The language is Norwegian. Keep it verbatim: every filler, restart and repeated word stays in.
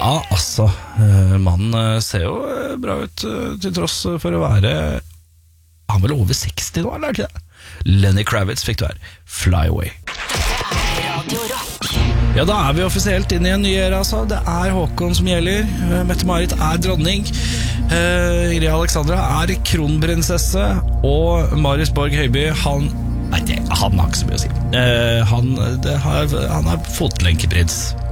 Ja, altså, mannen ser jo bra ut til tross for å være, han er vel over seksti nå, eller er det ikke det? Lenny Kravitz fikk du her, Fly Away. Ja, da er vi offisielt inne i en ny era, altså. Det er Håkon som gjelder, Mette-Marit er dronning, Ingrid Alexandra er kronprinsesse, og Marius Borg Høiby, han, nei, det, han har ikke så mye å si. Han, det har, han er fotlenkeprins.